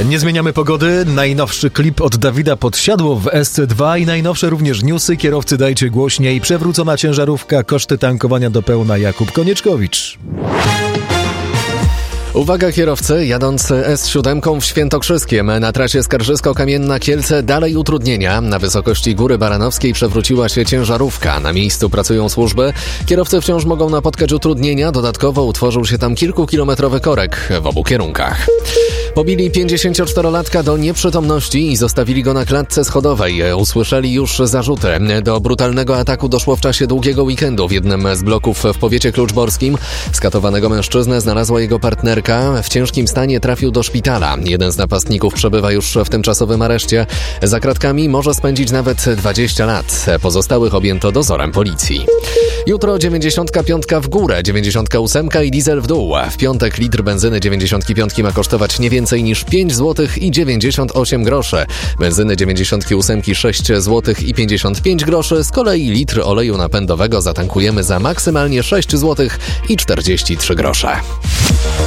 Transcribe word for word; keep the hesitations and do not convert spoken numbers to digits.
Nie zmieniamy pogody, najnowszy klip od Dawida Podsiadło w S C dwa i najnowsze również newsy. Kierowcy dajcie głośniej, przewrócona ciężarówka, koszty tankowania do pełna. Jakub Konieczkowicz. Uwaga kierowcy, jadąc S siedem w Świętokrzyskiem na trasie Skarżysko-Kamienna Kielce dalej utrudnienia. Na wysokości Góry Baranowskiej przewróciła się ciężarówka. Na miejscu pracują służby. Kierowcy wciąż mogą napotkać utrudnienia. Dodatkowo utworzył się tam kilkukilometrowy korek w obu kierunkach. Pobili pięćdziesięcioczterolatka do nieprzytomności i zostawili go na klatce schodowej. Usłyszeli już zarzuty. Do brutalnego ataku doszło w czasie długiego weekendu w jednym z bloków w powiecie kluczborskim. Skatowanego mężczyznę znalazła jego partnerka. W ciężkim stanie trafił do szpitala. Jeden z napastników przebywa już w tymczasowym areszcie. Za kratkami może spędzić nawet dwadzieścia lat. Pozostałych objęto dozorem policji. Jutro dziewięćdziesiątka piątka w górę, dziewięćdziesiątka ósemka i diesel w dół. W piątek litr benzyny dziewięćdziesiątki piątki ma kosztować nie więcej niż pięć złotych i dziewięćdziesiąt osiem groszy. Benzyny dziewięćdziesiątki ósemki sześć złotych i pięćdziesiąt pięć groszy. Z kolei litr oleju napędowego zatankujemy za maksymalnie sześć złotych i czterdzieści trzy grosze.